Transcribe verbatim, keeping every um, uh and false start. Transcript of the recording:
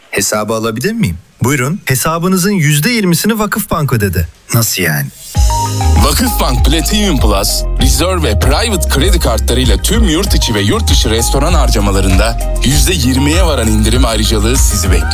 Hesabı alabilir miyim? Buyurun, hesabınızın yüzde yirmisini Vakıfbank ödedi. Nasıl yani? Vakıfbank Platinum Plus, Reserve ve Private kredi kartlarıyla tüm yurt içi ve yurt dışı restoran harcamalarında yüzde yirmiye varan indirim ayrıcalığı sizi bekliyor.